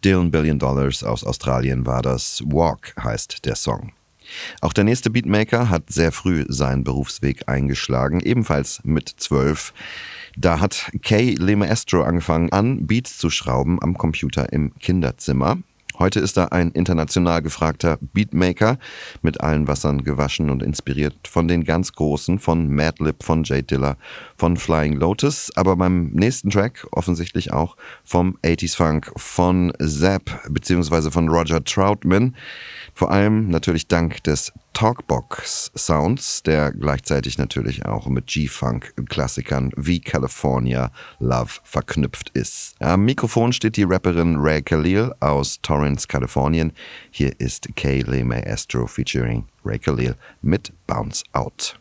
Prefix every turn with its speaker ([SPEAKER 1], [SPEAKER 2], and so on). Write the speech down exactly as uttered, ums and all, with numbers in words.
[SPEAKER 1] Dylan Billion Dollars aus Australien war das. Walk heißt der Song. Auch der nächste Beatmaker hat sehr früh seinen Berufsweg eingeschlagen, ebenfalls mit zwölf. Da hat Kay LeMaestro angefangen an, Beats zu schrauben am Computer im Kinderzimmer. Heute ist er ein international gefragter Beatmaker, mit allen Wassern gewaschen und inspiriert von den ganz Großen, von Madlib, von J Dilla, von Flying Lotus, aber beim nächsten Track offensichtlich auch vom achtziger Funk, von Zapp bzw. von Roger Troutman. Vor allem natürlich dank des Talkbox-Sounds, der gleichzeitig natürlich auch mit G-Funk-Klassikern wie California Love verknüpft ist. Am Mikrofon steht die Rapperin Ray Khalil aus Torrance, Kalifornien. Hier ist Kay LeMaestro featuring Ray Khalil mit Bounce Out.